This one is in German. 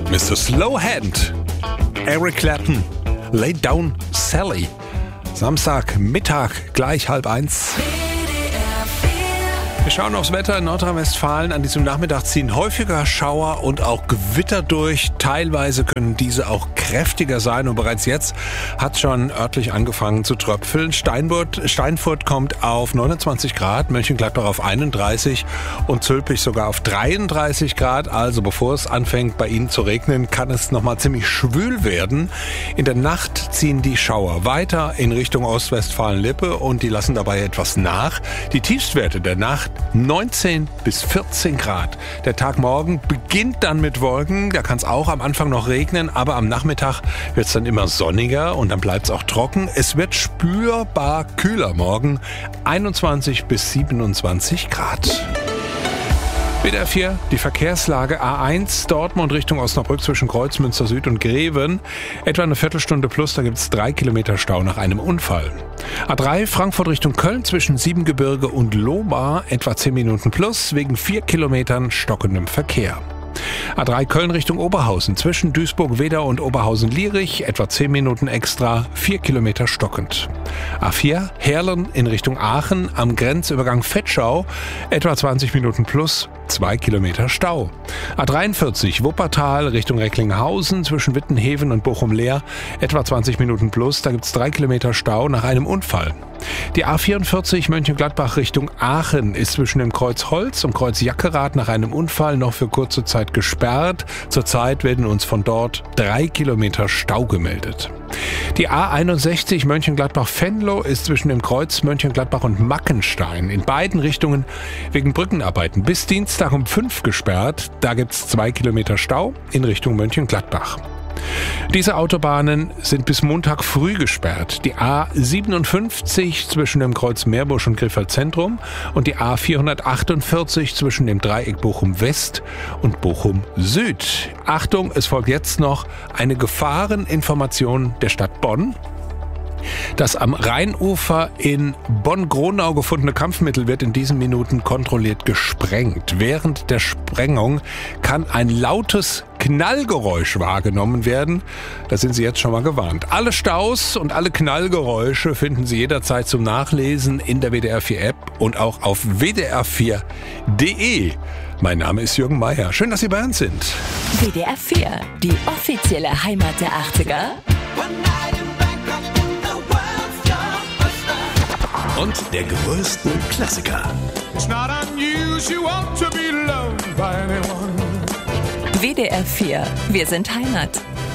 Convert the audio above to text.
Mr. Slowhand, Eric Clapton, Lay Down Sally. Samstagmittag, gleich 12:30. Wir schauen aufs Wetter in Nordrhein-Westfalen. An diesem Nachmittag ziehen häufiger Schauer und auch Gewitter durch. Teilweise können diese auch kräftiger sein und bereits jetzt hat es schon örtlich angefangen zu tröpfeln. Steinfurt kommt auf 29 Grad, Mönchengladbach auf 31 und Zülpich sogar auf 33 Grad. Also bevor es anfängt bei Ihnen zu regnen, kann es nochmal ziemlich schwül werden. In der Nacht ziehen die Schauer weiter in Richtung Ostwestfalen-Lippe und die lassen dabei etwas nach. Die Tiefstwerte der Nacht 19 bis 14 Grad. Der Tag morgen beginnt dann mit Wolken. Da kann es auch am Anfang noch regnen, aber am Nachmittag wird es dann immer sonniger und dann bleibt es auch trocken. Es wird spürbar kühler morgen. 21 bis 27 Grad. WDR 4, die Verkehrslage. A1 Dortmund Richtung Osnabrück zwischen Kreuzmünster Süd und Greven. Etwa eine Viertelstunde plus, da gibt es 3 Kilometer Stau nach einem Unfall. A3 Frankfurt Richtung Köln zwischen Siebengebirge und Lohmar. Etwa 10 Minuten plus, wegen 4 Kilometern stockendem Verkehr. A3 Köln Richtung Oberhausen zwischen Duisburg-Wedau und Oberhausen-Lierich, etwa 10 Minuten extra, 4 Kilometer stockend. A4 Herlen in Richtung Aachen am Grenzübergang Vetschau, etwa 20 Minuten plus, 2 Kilometer Stau. A43 Wuppertal Richtung Recklinghausen zwischen Wittenheven und Bochum-Leer, etwa 20 Minuten plus, da gibt es 3 Kilometer Stau nach einem Unfall. Die A44 Mönchengladbach Richtung Aachen ist zwischen dem Kreuz Holz und Kreuz Jackerath nach einem Unfall noch für kurze Zeit gesperrt. Zurzeit werden uns von dort 3 Kilometer Stau gemeldet. Die A61 Mönchengladbach-Venlo ist zwischen dem Kreuz Mönchengladbach und Mackenstein in beiden Richtungen wegen Brückenarbeiten bis Dienstag um 5 gesperrt. Da gibt es 2 Kilometer Stau in Richtung Mönchengladbach. Diese Autobahnen sind bis Montag früh gesperrt. Die A57 zwischen dem Kreuz Meerbusch und Krefeld Zentrum und die A448 zwischen dem Dreieck Bochum West und Bochum Süd. Achtung, es folgt jetzt noch eine Gefahreninformation der Stadt Bonn. Das am Rheinufer in Bonn-Gronau gefundene Kampfmittel wird in diesen Minuten kontrolliert gesprengt. Während der Sprengung kann ein lautes Knallgeräusch wahrgenommen werden. Da sind Sie jetzt schon mal gewarnt. Alle Staus und alle Knallgeräusche finden Sie jederzeit zum Nachlesen in der WDR 4 App und auch auf wdr4.de. Mein Name ist Jürgen Meier. Schön, dass Sie bei uns sind. WDR 4, die offizielle Heimat der 80er. Und der größten Klassiker. WDR 4, wir sind Heimat.